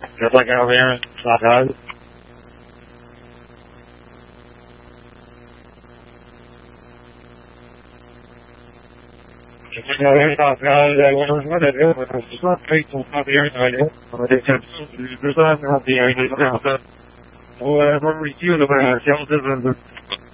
Just like over here in South Hollywood. Just like over here in South Hollywood, what I do, it's not great to stop here in Hollywood. They can do that, not the area, whatever, you know,相似分子。